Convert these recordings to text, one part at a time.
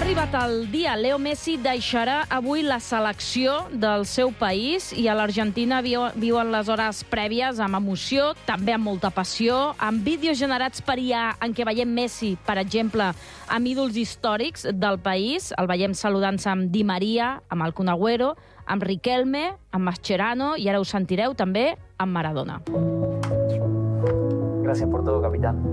arribat el dia. Leo Messi deixarà avui la selecció del seu país i a l'Argentina viuen les hores prèvies amb emoció, també amb molta passió, amb vídeos generats per IA en què veiem Messi, per exemple, amb ídols històrics del país. El veiem saludant-se amb Di Maria, amb el Kun Agüero, amb Riquelme, amb Mascherano i ara ho sentireu també amb Maradona. Gracias por todo, capitán.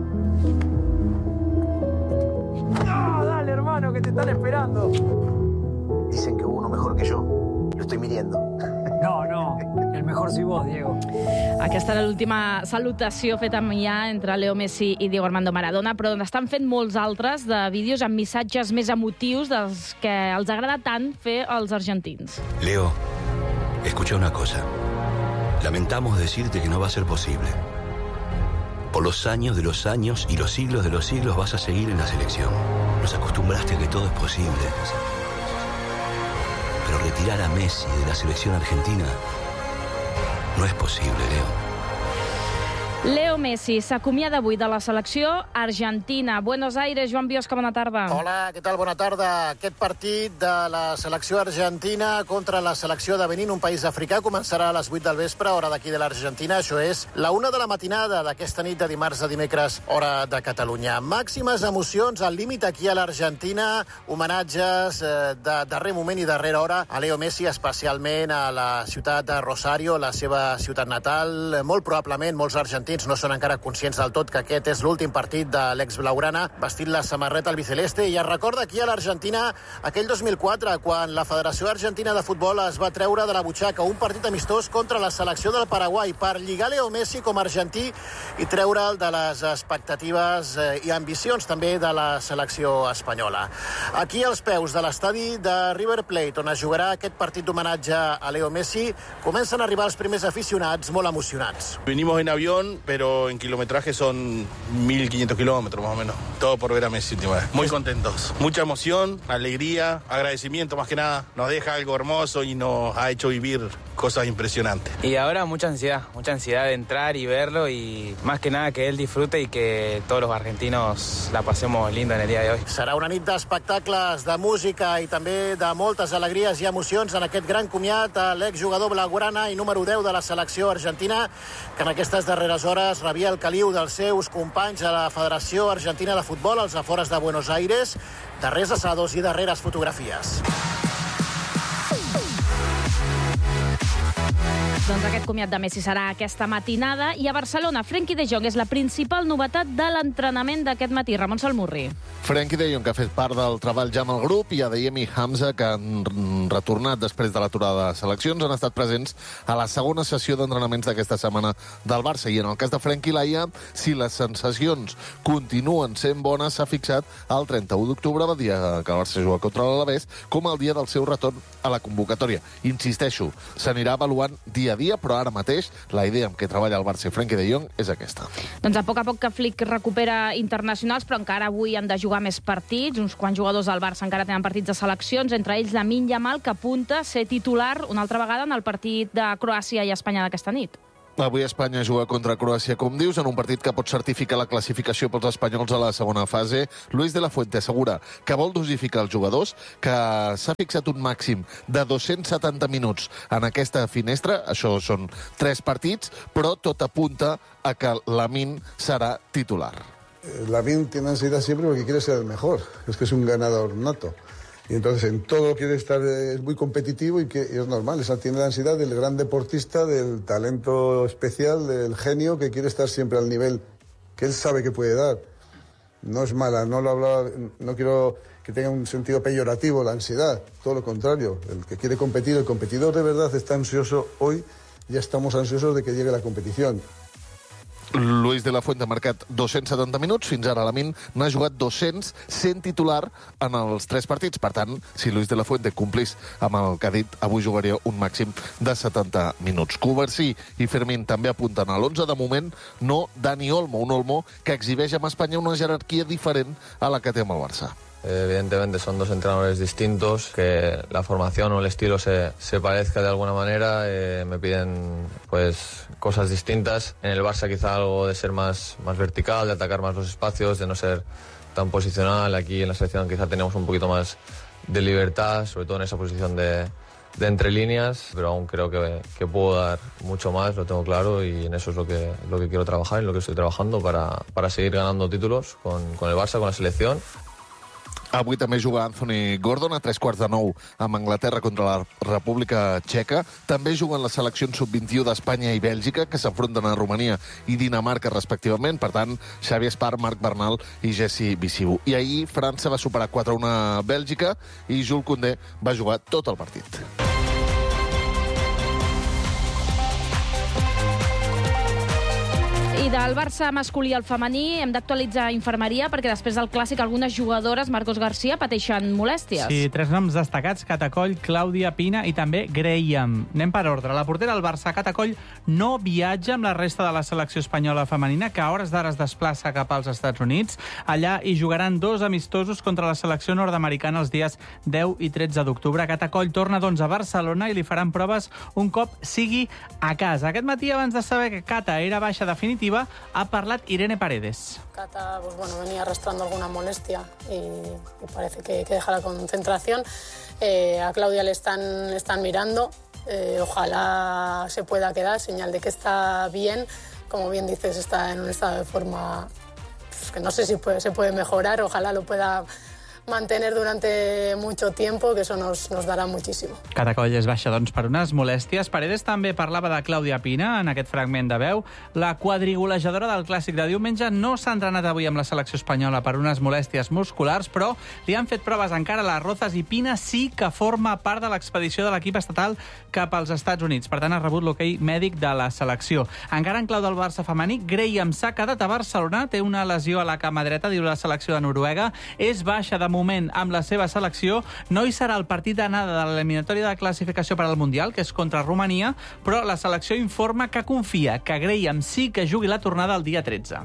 ¡No, dale, hermano, que te están esperando! Dicen que hubo uno mejor que yo. Lo estoy midiendo. No, el mejor soy vos, Diego. Aquesta era l'última salutació feta amb IA entre Leo Messi i Diego Armando Maradona, però estan fent molts altres de vídeos amb missatges més emotius dels que els agrada tant fer als argentins. Leo, escucha una cosa. Lamentamos decirte que no va a ser posible. Por los años de los años y los siglos de los siglos vas a seguir en la selección. Nos acostumbraste a que todo es posible. Pero retirar a Messi de la selección argentina no es posible, Leo. Leo Messi s'acomiada avui de la selecció argentina. Buenos Aires, Joan Biosca, bona tarda. Hola, què tal? Bona tarda. Aquest partit de la selecció argentina contra la selecció de Benín, un país africà, començarà a les 8 del vespre, hora d'aquí de l'Argentina. Això és la 1 de la matinada d'aquesta nit de dimarts a dimecres, hora de Catalunya. Màximes emocions al límit aquí a l'Argentina, homenatges de darrer moment i darrera hora a Leo Messi, especialment a la ciutat de Rosario, la seva ciutat natal. Molt probablement molts argentins no són encara conscients del tot que aquest és l'últim partit de l'ex-blaugrana vestit la samarreta albiceleste, i es recorda aquí a l'Argentina aquell 2004 quan la Federació Argentina de Futbol es va treure de la butxaca un partit amistós contra la selecció del Paraguai per lligar Leo Messi com a argentí i treure'l de les expectatives i ambicions també de la selecció espanyola. Aquí als peus de l'estadi de River Plate, on es jugarà aquest partit d'homenatge a Leo Messi, comencen a arribar els primers aficionats molt emocionats. Vinimos en avión, pero en kilometraje son 1.500 kilómetros más o menos. Todo por ver a Messi última vez. Muy contentos. Mucha emoción, alegría, agradecimiento más que nada. Nos deja algo hermoso y nos ha hecho vivir cosas impresionantes. Y ahora mucha ansiedad de entrar y verlo y más que nada que él disfrute y que todos los argentinos la pasemos lindo en el día de hoy. Serà una nit d'espectacles, de música i també de moltes alegries i emocions en aquest gran comiat a l'exjugador blaugrana i número 10 de la selecció argentina, que en aquestes darreres hores rebia el caliu dels seus companys a la Federació Argentina de Futbol als afores de Buenos Aires, darrers assados i darreres fotografies. Doncs aquest comiat de Messi serà aquesta matinada. I a Barcelona, Frenkie de Jong és la principal novetat de l'entrenament d'aquest matí. Ramon Salmurri. Frenkie de Jong, que ha fet part del treball ja amb el grup, i Adeyemi i Hamza, que han retornat després de l'aturada de seleccions, han estat presents a la segona sessió d'entrenaments d'aquesta setmana del Barça. I en el cas de Frenkie, Laia, si les sensacions continuen sent bones, s'ha fixat el 31 d'octubre, el dia que el Barça juga contra l'Alavés, com el dia del seu retorn a la convocatòria. Insisteixo, s'anirà avaluant dia a dia, però ara mateix la idea amb què treballa el Barça i Frenkie de Jong és aquesta. Doncs a poc que Flick recupera internacionals, però encara avui han de jugar més partits. Uns quants jugadors del Barça encara tenen partits de seleccions, entre ells Lamine Yamal, que apunta a ser titular una altra vegada en el partit de Croàcia i Espanya d'aquesta nit. Avui Espanya juga contra Croàcia, com dius, en un partit que pot certificar la classificació pels espanyols a la segona fase. Luis de la Fuente assegura que vol dosificar els jugadors, que s'ha fixat un màxim de 270 minuts en aquesta finestra, això són 3 partits, però tot apunta a que Lamine serà titular. Lamine tiene ansiedad siempre porque quiere ser el mejor, es que es un ganador nato. Y entonces en todo quiere estar, es muy competitivo y es normal, tiene la ansiedad del gran deportista, del talento especial, del genio que quiere estar siempre al nivel que él sabe que puede dar. No es mala, no quiero que tenga un sentido peyorativo la ansiedad, todo lo contrario. El que quiere competir, el competidor de verdad está ansioso hoy, ya estamos ansiosos de que llegue la competición. Luis de la Fuente ha marcat 270 minuts, fins ara Lamine n'ha jugat 200, sent titular en els 3 partits. Per tant, si Luis de la Fuente complís amb el que ha dit, avui jugaria un màxim de 70 minuts. Covarsí i Fermín també apunten a l'11 de moment, no Dani Olmo, un Olmo que exhibeix amb Espanya una jerarquia diferent a la que té amb el Barça. Evidentemente son dos entrenadores distintos, que la formación o el estilo se parezca de alguna manera, me piden pues cosas distintas. En el Barça quizá algo de ser más vertical, de atacar más los espacios, de no ser tan posicional. Aquí en la selección quizá tenemos un poquito más de libertad, sobre todo en esa posición de entre líneas, pero aún creo que puedo dar mucho más, lo tengo claro, y en eso es lo que quiero trabajar, en lo que estoy trabajando para seguir ganando títulos con el Barça, con la selección. Avui també juga Anthony Gordon a 8:45 amb Anglaterra contra la República Txeca. També juguen les seleccions sub-21 d'Espanya i Bèlgica, que s'enfronten a Romania i Dinamarca, respectivament. Per tant, Xavi Espar, Marc Bernal i Jesse Bissibu. I ahir França va superar 4-1 a Bèlgica i Jules Koundé va jugar tot el partit. I del Barça masculí al femení hem d'actualitzar infermeria perquè després del clàssic algunes jugadores, Marcos García, pateixen molèsties. Sí, 3 noms destacats, Catacoll, Clàudia Pina i també Graham. Anem per ordre. La portera del Barça, Catacoll, no viatja amb la resta de la selecció espanyola femenina, que a hores d'ara es desplaça cap als Estats Units. Allà hi jugaran 2 amistosos contra la selecció nord-americana els dies 10 i 13 d'octubre. Catacoll torna, doncs, a Barcelona i li faran proves un cop sigui a casa. Aquest matí, abans de saber que Cata era baixa definitiva, ha parlat Irene Paredes. Cata venía arrastrando alguna molestia y parece que deja la concentración. A Claudia le están mirando. Ojalá se pueda quedar, señal de que está bien. Como bien dices, está en un estado de forma que no sé si se puede mejorar. Ojalá lo pueda mantener durante mucho tiempo, que eso nos dará muchísimo. Catacoll és baixa, doncs, per unes molèsties. Paredes també parlava de Clàudia Pina en aquest fragment de veu. La quadrigolejadora del clàssic de diumenge no s'ha entrenat avui amb la selecció espanyola per unes molèsties musculars, però li han fet proves encara a les Rozas i Pina sí que forma part de l'expedició de l'equip estatal cap als Estats Units. Per tant, ha rebut l'hoquei mèdic de la selecció. Encara en clau del Barça femení, Graham s'ha quedat a Barcelona, té una lesió a la cama dreta, diu la selecció de Noruega, és baixa de moment amb la seva selecció, no hi serà el partit d'anada de l'eliminatòria de classificació per al Mundial, que és contra Romania, però la selecció informa que confia que Graham sí que jugui la tornada el dia 13.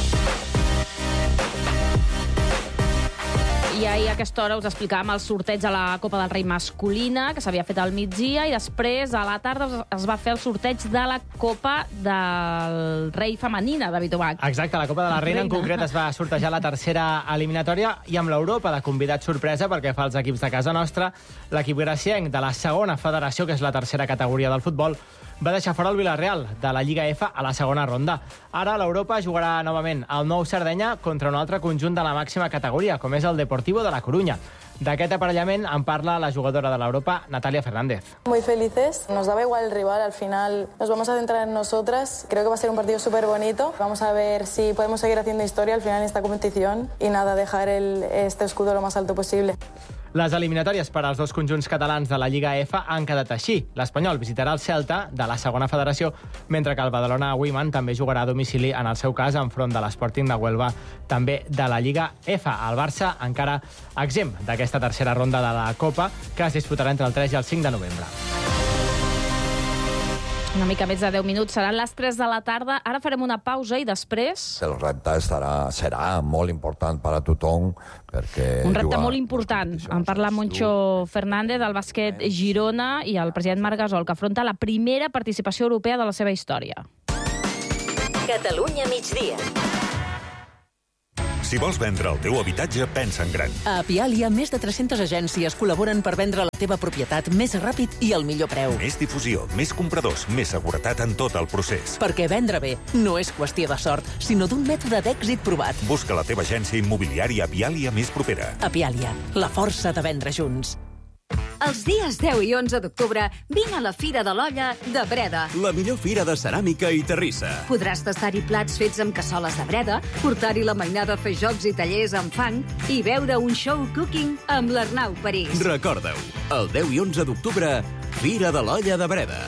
I ahir a aquesta hora us explicàvem el sorteig de la Copa del Rei masculina, que s'havia fet al migdia, i després a la tarda es va fer el sorteig de la Copa del Rei femenina, David Obac. Exacte, la Copa de la Reina en concret es va sortejar la tercera eliminatòria i amb l'Europa de convidat sorpresa perquè fa els equips de casa nostra. L'equip gracienc de la segona federació, que és la tercera categoria del futbol, va deixar fora el Villarreal de la Lliga F a la segona ronda. Ara l'Europa jugarà novament al Nou Sardenya contra un altre conjunt de la màxima categoria, com és el Deportivo de la Coruña. D'aquest aparellament en parla la jugadora de l'Europa, Natalia Fernández. Muy felices, nos daba igual el rival, al final nos vamos a centrar en nosotras. Creo que va a ser un partido súper bonito. Vamos a ver si podemos seguir haciendo historia al final en esta competición y nada, dejar este escudo lo más alto posible. Les eliminatòries per als dos conjunts catalans de la Lliga F han quedat així. L'Espanyol visitarà el Celta, de la segona federació, mentre que el Badalona Women també jugarà a domicili, en el seu cas, enfront de l'Sporting de Huelva, també de la Lliga F. El Barça encara exempt d'aquesta tercera ronda de la Copa, que es disputarà entre el 3 i el 5 de novembre. Una mica més de 10 minuts, seran les 3 de la tarda. Ara farem una pausa i després... El repte serà molt important per a tothom, perquè... Un repte molt important. En parla Moncho Fernández, del bàsquet Girona, i el president Marc Gasol, que afronta la primera participació europea de la seva història. Catalunya migdia. Si vols vendre el teu habitatge, pensa en gran. A Pialia, més de 300 agències col·laboren per vendre la teva propietat més ràpid i al millor preu. Més difusió, més compradors, més seguretat en tot el procés. Perquè vendre bé no és qüestió de sort, sinó d'un mètode d'èxit provat. Busca la teva agència immobiliària Pialia més propera. A Pialia, la força de vendre junts. Els dies 10 i 11 d'octubre vine a la Fira de l'Olla de Breda. La millor fira de ceràmica i terrissa. Podràs tastar-hi plats fets amb cassoles de Breda, portar-hi la mainada a fer jocs i tallers amb fang i veure un show cooking amb l'Arnau París. Recorda-ho, el 10 i 11 d'octubre, Fira de l'Olla de Breda.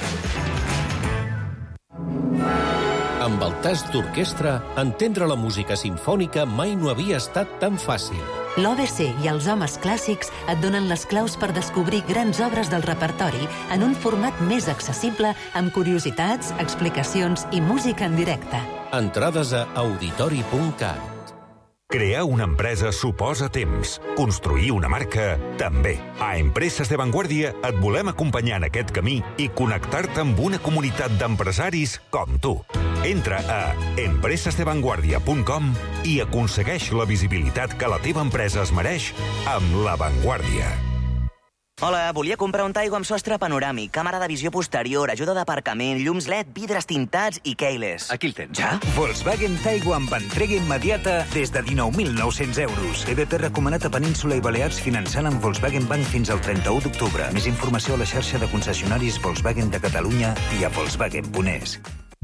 Amb el tast d'orquestra, entendre la música simfònica mai no havia estat tan fàcil. L'OBC i els homes clàssics et donen les claus per descobrir grans obres del repertori en un format més accessible, amb curiositats, explicacions i música en directe. Entrades a auditori.cat. Crear una empresa suposa temps. Construir una marca, també. A Empreses de Vanguardia et volem acompanyar en aquest camí i connectar-te amb una comunitat d'empresaris com tu. Entra a empresasdevanguardia.com i aconsegueix la visibilitat que la teva empresa es mereix amb La Vanguardia. Hola, volia comprar un Taigo amb sostre panoràmic, càmera de visió posterior, ajuda d'aparcament, llums LED, vidres tintats i keyless. Aquí el tens. Ja? Volkswagen Taigo amb entrega immediata des de 19.900 euros. EDP recomanat a Península i Balears finançant amb Volkswagen Bank fins al 31 d'octubre. Més informació a la xarxa de concessionaris Volkswagen de Catalunya i a Volkswagen.es.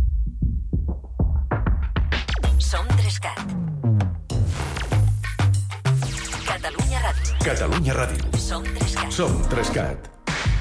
Som 3CAT. Catalunya Ràdio. Catalunya Ràdio. Som 3CAT. Som 3CAT.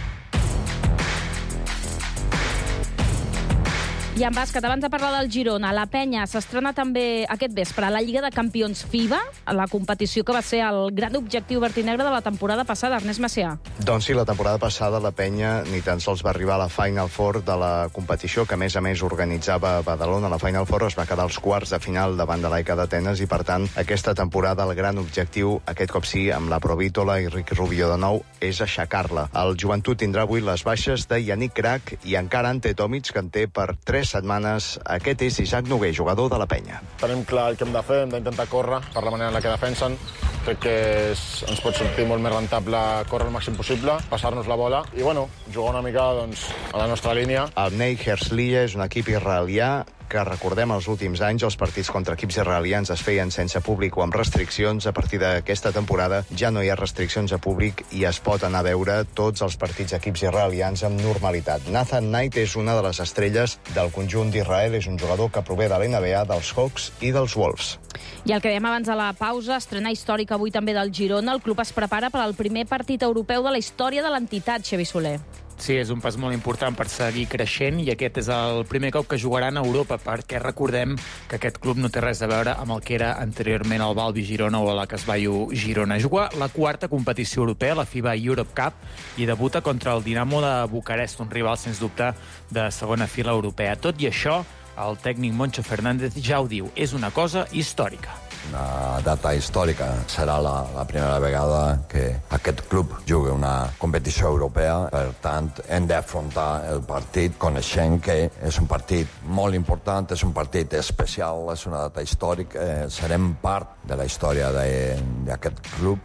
I en bàsquet, abans de parlar del Girona, la Penya s'estrena també aquest vespre a la Lliga de Campions FIBA, la competició que va ser el gran objectiu vertinegre de la temporada passada. Ernest Macià. Doncs sí, la temporada passada la Penya ni tan sols va arribar a la Final Four de la competició, que a més organitzava Badalona. La Final Four es va quedar als quarts de final davant de l'AEK d'Atenes i, per tant, aquesta temporada el gran objectiu, aquest cop sí, amb la Provítola i Ricky Rubio de nou, és aixecar-la. El Joventut tindrà avui les baixes de Yannick Crac i encara Ante Tomic, que en té per 3 setmanes. Aquest és Isaac Noguer, jugador de la Penya. Tenim clar el que hem de fer, hem d'intentar córrer per la manera en la que defensen. Crec que ens pot sortir molt més rentable córrer el màxim possible, passar-nos la bola i, jugar una mica a la nostra línia. El Ney Herzliya és un equip israelià que, recordem, els últims anys els partits contra equips israelians es feien sense públic o amb restriccions. A partir d'aquesta temporada ja no hi ha restriccions a públic i es pot anar a veure tots els partits d'equips israelians amb normalitat. Nathan Knight és una de les estrelles del conjunt d'Israel, és un jugador que prové de l'NBA, dels Hawks i dels Wolves. I el que dèiem abans de la pausa, estrena històrica avui també del Girona. El club es prepara per al primer partit europeu de la història de l'entitat, Xavi Soler. Sí, és un pas molt important per seguir creixent i aquest és el primer cop que jugaran a Europa, perquè recordem que aquest club no té res a veure amb el que era anteriorment el Valvi Girona o la Casbaio Girona. Juga la quarta competició europea, la FIBA Europe Cup, i debuta contra el Dinamo de Bucarest, un rival, sens dubte, de segona fila europea. Tot i això, el tècnic Moncho Fernández ja ho diu, és una cosa històrica. Una data històrica. Serà la primera vegada que aquest club jugui una competició europea. Per tant, hem d'afrontar el partit coneixent que és un partit molt important, és un partit especial, és una data històrica. Serem part de la història d'aquest club.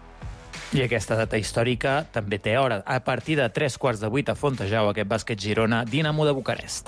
I aquesta data històrica també té hora. A partir de 7:45 a Fontejau, aquest bàsquet Girona, Dinamo de Bucarest.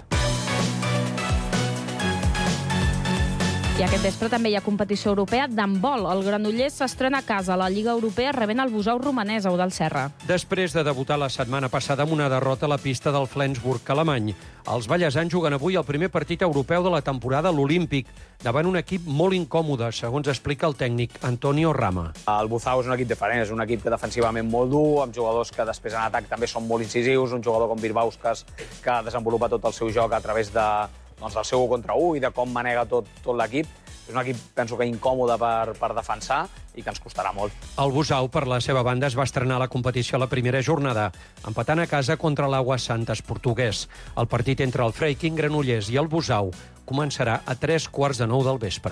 I aquest vespre també hi ha competició europea d'handbol. El Granollers s'estrena a casa a la Lliga Europea rebent el Busau romanès, Eudald Serra. Després de debutar la setmana passada amb una derrota a la pista del Flensburg alemany, els ballesans juguen avui el primer partit europeu de la temporada a l'Olímpic, davant un equip molt incòmode, segons explica el tècnic Antonio Rama. El Busau és un equip diferent, és un equip que defensivament molt dur, amb jugadors que després en atac també són molt incisius, un jugador com Birbauskas que desenvolupa tot el seu joc a través del seu 1 contra 1 i de com manega tot l'equip. És un equip, penso que incòmode per defensar i que ens costarà molt. El Busau, per la seva banda, es va estrenar a la competició a la primera jornada, empatant a casa contra l'Aguas Santas portuguès. El partit entre el Freiking Granollers i el Busau començarà a 8:45 del vespre.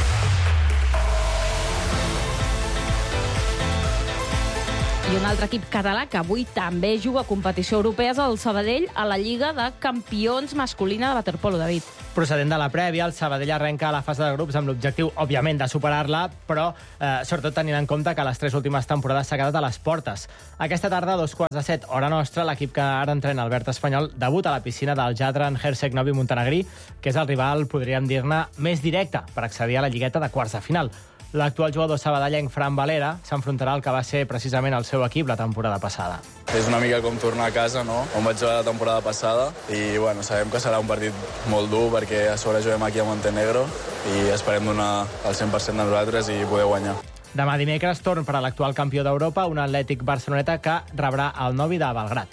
I un altre equip català que avui també juga a competició europea és el Sabadell a la Lliga de Campions masculina de waterpolo, David. Procedent de la prèvia, el Sabadell arrenca la fase de grups amb l'objectiu, òbviament, de superar-la, però sobretot tenint en compte que les 3 últimes temporades s'ha quedat a les portes. Aquesta tarda, a 7:15, hora nostra, l'equip que ara entrena Albert Espanyol debuta a la piscina del Jadran Herceg Novi Montenegrí, que és el rival, podríem dir-ne, més directe per accedir a la lligueta de quarts de final. L'actual jugador sabadellenc Fran Valera s'enfrontarà al que va ser precisament el seu equip la temporada passada. És una mica com tornar a casa, no? On vaig jugar la temporada passada i sabem que serà un partit molt dur perquè a sobre juguem aquí a Montenegro i esperem donar el 100% de nosaltres i poder guanyar. Demà dimecres torn per a l'actual campió d'Europa, un Atlètic Barceloneta que rebrà el Novi de Belgrat.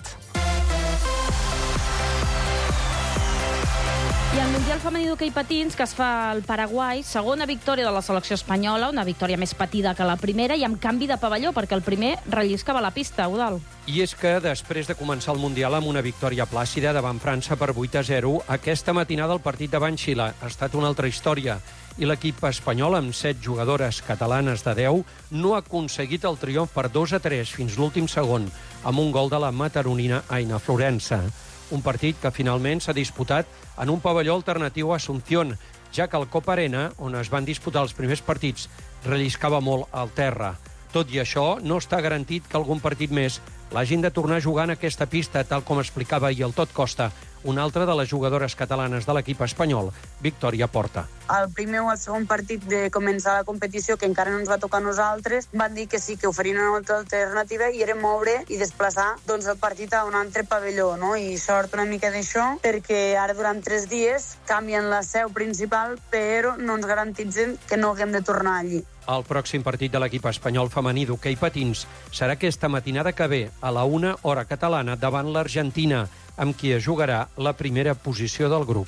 I el Mundial Femení d'Hoquei Patins, que es fa al Paraguai, segona victòria de la selecció espanyola, una victòria més patida que la primera i amb canvi de pavelló, perquè el primer relliscava la pista, Eudald. I és que després de començar el Mundial amb una victòria plàcida davant França per 8-0, aquesta matinada el partit davant Xile ha estat una altra història. I l'equip espanyol, amb 7 jugadores catalanes de 10, no ha aconseguit el triomf per 2-3 fins l'últim segon, amb un gol de la mataronina Aina Florença. un partit que finalment s'ha disputat en un pavelló alternatiu a Asunción, ja que el Copa Arena, on es van disputar els primers partits, relliscava molt al terra. Tot i això, no està garantit que algun partit més l'hagin de tornar a jugar en aquesta pista, tal com explicava ahir el Tot Costa, una altra de les jugadores catalanes de l'equip espanyol, Victòria Porta. El primer o el segon partit de començar la competició, que encara no ens va tocar a nosaltres, van dir que sí, que oferien una altra alternativa i era moure i desplaçar el partit a un altre pavelló, no? I sort una mica d'això, perquè ara durant 3 dies canvien la seu principal, però no ens garantitzen que no haguem de tornar allí. El pròxim partit de l'equip espanyol femení d'hoquei patins serà aquesta matinada que ve, a la 1 hora catalana, davant l'Argentina, amb qui es jugarà la primera posició del grup.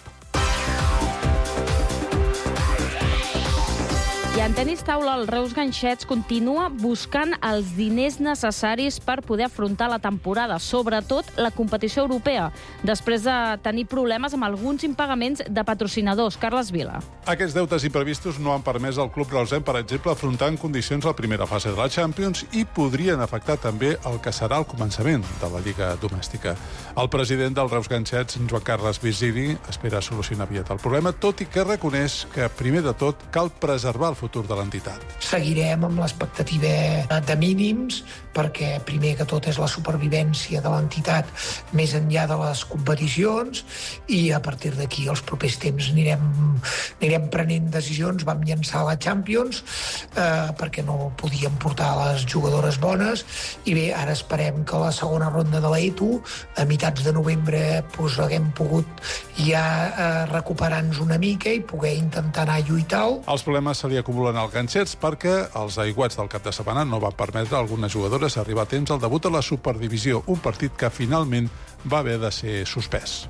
I en tenis taula, el Reus Ganxets continua buscant els diners necessaris per poder afrontar la temporada, sobretot la competició europea, després de tenir problemes amb alguns impagaments de patrocinadors. Carles Vila. Aquests deutes imprevistos no han permès al club reusenc, per exemple, afrontar en condicions la primera fase de la Champions i podrien afectar també el que serà el començament de la Lliga domèstica. El president del Reus Ganxets, Joan Carles Visiri, espera solucionar aviat el problema, tot i que reconeix que, primer de tot, cal preservar el futur de l'entitat. Seguirem amb l'expectativa de mínims, perquè primer que tot és la supervivència de l'entitat més enllà de les competicions, i a partir d'aquí els propers temps anirem prenent decisions. Vam llançar la Champions perquè no podíem portar les jugadores bones, i bé, ara esperem que la segona ronda de l'Eto, a meitats de novembre, haguem pogut ja recuperar-nos una mica i poder intentar anar a lluitar. Els problemes se li acumulen als Ganxets perquè els aiguats del cap de setmana no van permetre a algunes jugadores arribar a temps al debut a la Superdivisió, un partit que finalment va haver de ser suspès.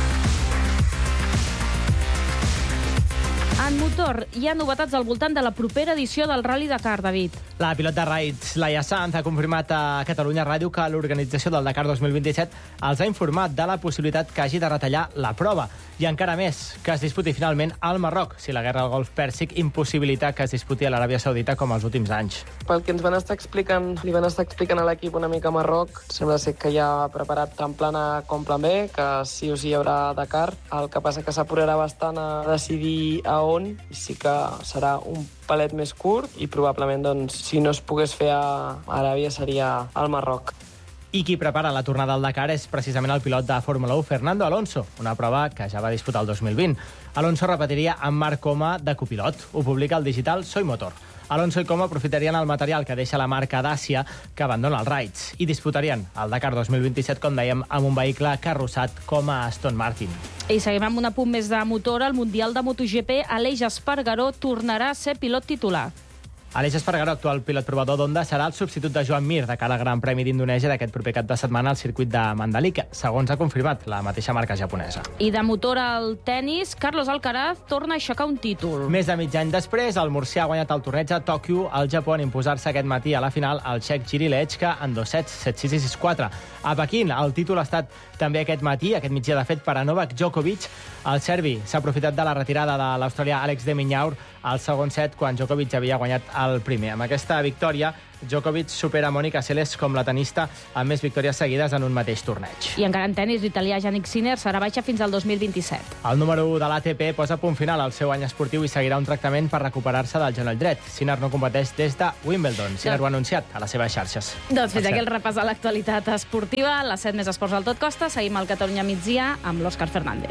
En motor, hi ha novetats al voltant de la propera edició del Rally Dakar, David. La pilot de raids, Laia Sanz, ha confirmat a Catalunya Ràdio que l'organització del Dakar 2027 els ha informat de la possibilitat que hagi de retallar la prova. I encara més, que es disputi finalment al Marroc, si la guerra al Golf Pèrsic impossibilita que es disputi a l'Aràbia Saudita com els últims anys. Pel que ens van estar explicant, li van estar explicant a l'equip una mica a Marroc, sembla ser que ja ha preparat tant plan A com plan B, que sí o sí hi haurà Dakar. El que passa que s'apurarà bastant a decidir a on, i sí que serà un palet més curt, i probablement, doncs, si no es pogués fer a Aràbia seria al Marroc. I qui prepara la tornada al Dakar és precisament el pilot de Fórmula 1, Fernando Alonso, una prova que ja va disputar el 2020. Alonso repetiria amb Marc Coma de copilot. Ho publica el digital Soy Motor. Alonso i Coma aprofitarien el material que deixa la marca Dacia, que abandona els raids, i disputarien el Dakar 2027, com dèiem, amb un vehicle carrossat com a Aston Martin. I seguim amb un apunt més de motor. El Mundial de MotoGP, Aleix Espargaró tornarà a ser pilot titular. Aleix Espargaró, actual pilot provador d'Honda, serà el substitut de Joan Mir de cara al Gran Premi d'Indonèsia d'aquest proper cap de setmana al circuit de Mandalika, segons ha confirmat la mateixa marca japonesa. I de motor al tennis, Carlos Alcaraz torna a aixecar un títol. Més de mig any després, el murcià ha guanyat el torneig a Tòquio al Japó en imposar-se aquest matí a la final al txec Jiri Lechka en 2 sets, 7-6 i 6-4. A Pequín, el títol ha estat també aquest matí, aquest migdia de fet, per a Novak Djokovic. El serbi s'ha aprofitat de la retirada de l'australià Alex de Minaur al segon set, quan Djokovic havia guanyat el primer. Amb aquesta victòria, Djokovic supera Mònica Seles com la tenista amb més victòries seguides en un mateix torneig. I encara en tenis, l'italià Jannik Sinner serà baixa fins al 2027. El número 1 de l'ATP posa punt final al seu any esportiu i seguirà un tractament per recuperar-se del genoll dret. Sinner no competeix des de Wimbledon. Sinner ho ha anunciat a les seves xarxes. Doncs fins aquí el repàs a l'actualitat esportiva. A les 7 més esports al Tot Costa. Seguim al Catalunya migdia amb l'Òscar Fernández.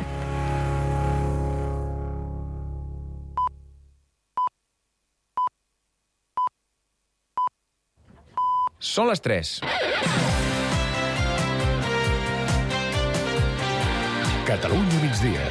Són les 3. Catalunya migdia.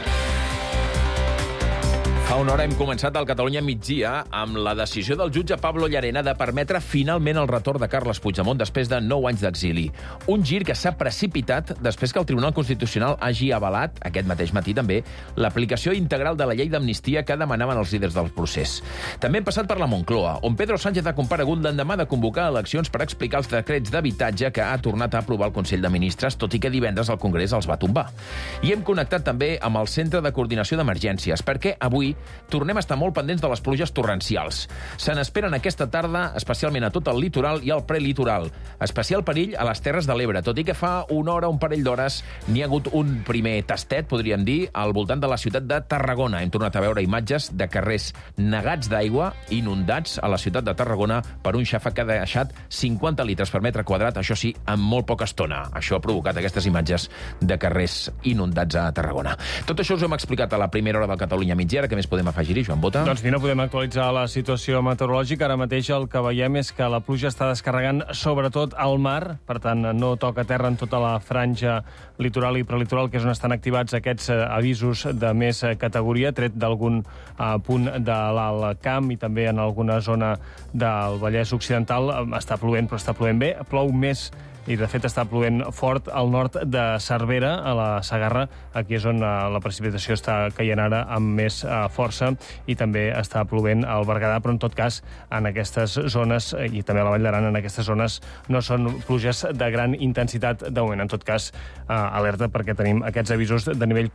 Fa una hora hem començat el Catalunya migdia amb la decisió del jutge Pablo Llarena de permetre finalment el retorn de Carles Puigdemont després de 9 anys d'exili. Un gir que s'ha precipitat després que el Tribunal Constitucional hagi avalat, aquest mateix matí també, l'aplicació integral de la llei d'amnistia que demanaven els líders del procés. També hem passat per la Moncloa, on Pedro Sánchez ha comparegut l'endemà de convocar eleccions per explicar els decrets d'habitatge que ha tornat a aprovar el Consell de Ministres, tot i que divendres el Congrés els va tombar. I hem connectat també amb el Centre de Coordinació d'Emergències, perquè avui tornem a estar molt pendents de les pluges torrencials. Se n'esperen aquesta tarda, especialment a tot el litoral i al prelitoral. Especial perill a les Terres de l'Ebre, tot i que fa una hora, un parell d'hores, n'hi ha hagut un primer tastet, podríem dir, al voltant de la ciutat de Tarragona. Hem tornat a veure imatges de carrers negats d'aigua, inundats a la ciutat de Tarragona per un xàfec que ha deixat 50 litres per metre quadrat, això sí, en molt poca estona. Això ha provocat aquestes imatges de carrers inundats a Tarragona. Tot això us ho hem explicat a la primera hora del Catalunya Migdia. Ara què més podem afegir-hi, Joan Bota? Doncs mira, podem actualitzar la situació meteorològica. Ara mateix el que veiem és que la pluja està descarregant sobretot al mar, per tant no toca terra en tota la franja litoral i prelitoral, que és on estan activats aquests avisos de més categoria, tret d'algun punt de l'Alt Camp i també en alguna zona del Vallès Occidental. Està plovent, però està plovent bé. Plou més i, de fet, està plovent fort al nord de Cervera, a la Segarra. Aquí és on la precipitació està caient ara amb més força, i també està plovent al Berguedà, però en tot cas en aquestes zones, i també a la Vall d'Aran, en aquestes zones no són pluges de gran intensitat de moment. En tot cas, alerta, perquè tenim aquests avisos de nivell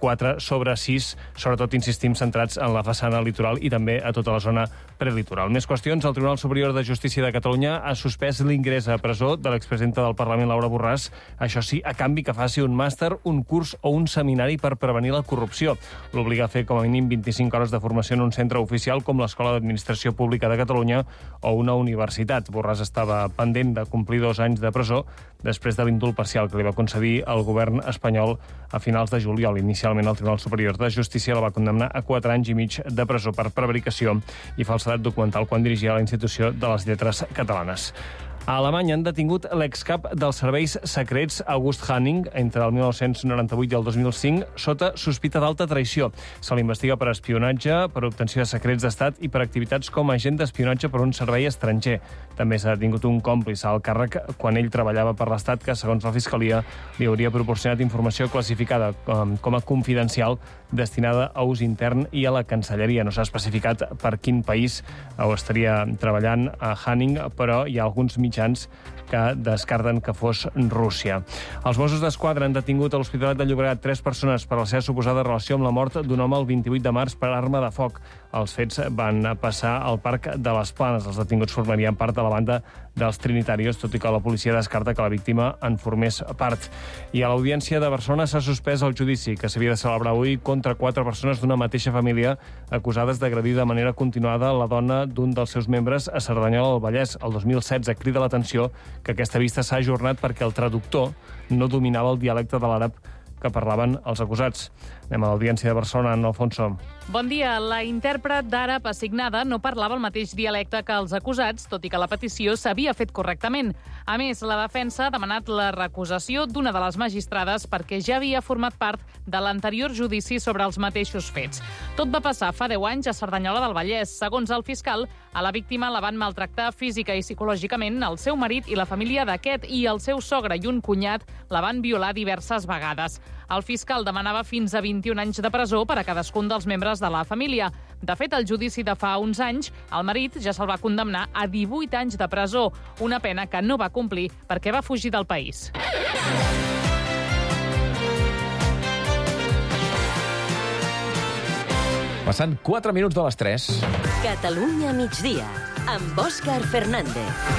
4/6, sobretot, insistim, centrats en la façana litoral i també a tota la zona prelitoral. Més qüestions. El Tribunal Superior de Justícia de Catalunya ha suspès l'ingrés a presó de l'expresidenta del Parlament, Laura Borràs, això sí, a canvi que faci un màster, un curs o un seminari per prevenir la corrupció. L'obliga a fer com a mínim 25 hores de formació en un centre oficial com l'Escola d'Administració Pública de Catalunya o una universitat. Borràs estava pendent de complir 2 anys de presó després de l'indult parcial que li va concedir el govern espanyol a finals de juliol. Inicialment, el Tribunal Superior de Justícia la va condemnar a 4 anys i mig de presó per prevaricació i falsedat documental quan dirigia la Institució de les Lletres Catalanes. A Alemanya han detingut l'excap dels serveis secrets August Hanning entre el 1998 i el 2005 sota sospita d'alta traïció. Se l'investiga per espionatge, per obtenció de secrets d'estat i per activitats com a agent d'espionatge per un servei estranger. També s'ha detingut un còmplice al càrrec quan ell treballava per l'Estat que, segons la Fiscalia, li hauria proporcionat informació classificada com a confidencial destinada a ús intern i a la Cancelleria. No s'ha especificat per quin país ho estaria treballant a Hanning, però hi ha alguns mitjans que descarten que fos Rússia. Els Mossos d'Esquadra han detingut a l'Hospitalet de Llobregat 3 persones per la seva suposada relació amb la mort d'un home el 28 de març per arma de foc. Els fets van passar al Parc de les Planes. Els detinguts formarien part de la banda dels Trinitarios, tot i que la policia descarta que la víctima en formés part. I a l'Audiència de Barcelona s'ha suspès el judici que s'havia de celebrar avui contra 4 persones d'una mateixa família acusades d'agredir de manera continuada la dona d'un dels seus membres a Cerdanyola del Vallès. El 2016 crida l'atenció que aquesta vista s'ha ajornat perquè el traductor no dominava el dialecte de l'àrab que parlaven els acusats. Anem a l'Audiència de Barcelona, en Alfonso. Bon dia. La intèrpret d'àrab assignada no parlava el mateix dialecte que els acusats, tot i que la petició s'havia fet correctament. A més, la defensa ha demanat la recusació d'una de les magistrades perquè ja havia format part de l'anterior judici sobre els mateixos fets. Tot va passar fa 10 anys a Cerdanyola del Vallès. Segons el fiscal, a la víctima la van maltractar física i psicològicament el seu marit i la família d'aquest, i el seu sogre i un cunyat la van violar diverses vegades. El fiscal demanava fins a 21 anys de presó per a cadascun dels membres de la família. De fet, al judici de fa uns anys, el marit ja se'l va condemnar a 18 anys de presó, una pena que no va complir perquè va fugir del país. Passant 4 minuts de les 3. Catalunya migdia, amb Òscar Fernández.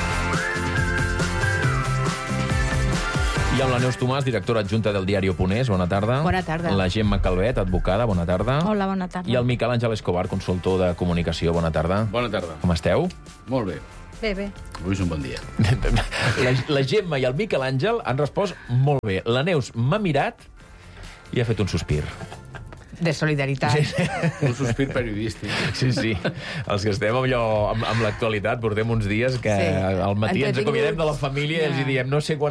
I amb la Neus Tomàs, directora adjunta del diari Oponés. Bona tarda. Bona tarda. La Gemma Calvet, advocada. Bona tarda. Hola, bona tarda. I el Miquel Àngel Escobar, consultor de comunicació. Bona tarda. Bona tarda. Com esteu? Molt bé. Bé. Avui és un bon dia. La Gemma i el Miquel Àngel han respost molt bé. La Neus m'ha mirat i ha fet un sospir. De solidaritat. Sí. Un sospir periodístic. Sí. Els que estem amb l'actualitat portem uns dies que al matí ens acomiadem de la família i els diem no sé quan